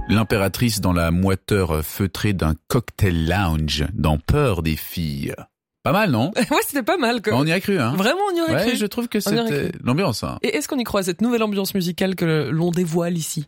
l'impératrice dans la moiteur feutrée d'un cocktail lounge dans Peur des filles. Pas mal, non? Ouais, c'était pas mal, quoi. On y a cru, hein? Vraiment, on y aurait cru. Ouais, je trouve que c'était l'ambiance, hein. Et est-ce qu'on y croit à cette nouvelle ambiance musicale que l'on dévoile ici?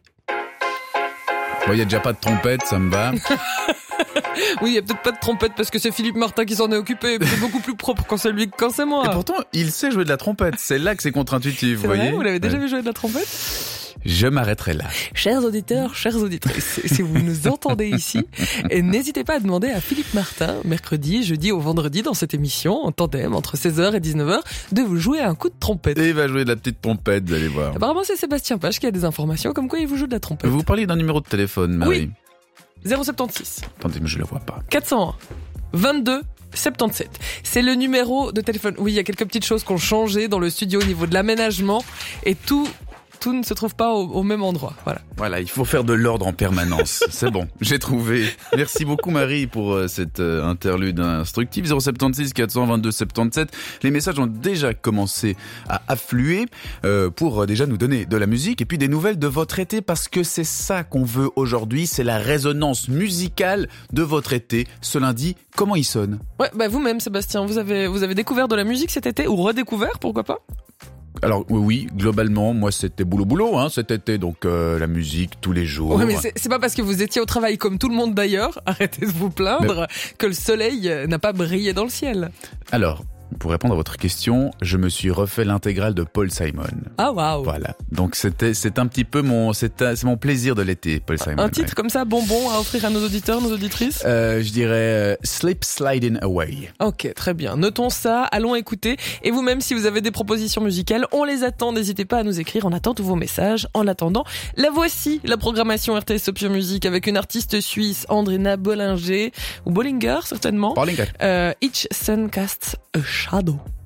Bon, il y a déjà pas de trompette, ça me va. Oui, il y a peut-être pas de trompette parce que c'est Philippe Martin qui s'en est occupé. C'est beaucoup plus propre quand c'est lui que quand c'est moi. Et pourtant, il sait jouer de la trompette. C'est là que c'est contre-intuitif, vous voyez. Vous l'avez déjà vu jouer de la trompette? Je m'arrêterai là. Chers auditeurs, chères auditrices, si vous nous entendez ici, n'hésitez pas à demander à Philippe Martin, mercredi, jeudi ou vendredi dans cette émission, en tandem, entre 16h et 19h, de vous jouer un coup de trompette. Et il va jouer de la petite trompette, vous allez voir. Apparemment, c'est Sébastien Page qui a des informations comme quoi il vous joue de la trompette. Vous parlez d'un numéro de téléphone, Marie? Oui. 076. Attendez, mais je le vois pas. 401 22 77. C'est le numéro de téléphone. Oui, il y a quelques petites choses qui ont changé dans le studio au niveau de l'aménagement et tout ne se trouve pas au même endroit. Voilà, il faut faire de l'ordre en permanence. C'est bon, j'ai trouvé. Merci beaucoup Marie pour cette interlude instructive. 076 422 77. Les messages ont déjà commencé à affluer pour déjà nous donner de la musique et puis des nouvelles de votre été parce que c'est ça qu'on veut aujourd'hui. C'est la résonance musicale de votre été. Ce lundi, comment il sonne? Ouais, vous-même Sébastien, vous avez découvert de la musique cet été ou redécouvert, pourquoi pas? Alors oui, globalement, moi c'était boulot cet été, donc la musique tous les jours. Ouais, mais c'est pas parce que vous étiez au travail comme tout le monde d'ailleurs, arrêtez de vous plaindre, que le soleil n'a pas brillé dans le ciel. Alors, pour répondre à votre question, je me suis refait l'intégrale de Paul Simon. Ah waouh. Voilà, donc c'est un petit peu c'est mon plaisir de l'été, Paul Simon. Un titre comme ça, bonbon à offrir à nos auditeurs, nos auditrices. Je dirais Slip Sliding Away. Ok, très bien. Notons ça, allons écouter. Et vous-même, si vous avez des propositions musicales, on les attend. N'hésitez pas à nous écrire. On attend tous vos messages. En attendant, la voici, la programmation RTS Sopio Music avec une artiste suisse, Andrina Bollinger, ou Bollinger certainement. Bollinger. Each sun casts a shadow.